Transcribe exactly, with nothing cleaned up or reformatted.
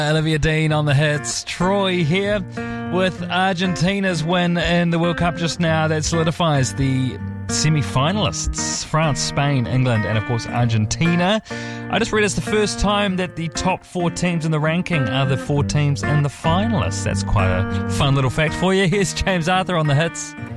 Olivia Dean on the hits. Troy here with Argentina's win in the World Cup just now. That solidifies the semi-finalists, France, Spain, England, and of course Argentina. I just read it's the first time that the top four teams in the ranking are the four teams in the finalists. That's quite a fun little fact for you. Here's James Arthur on the hits.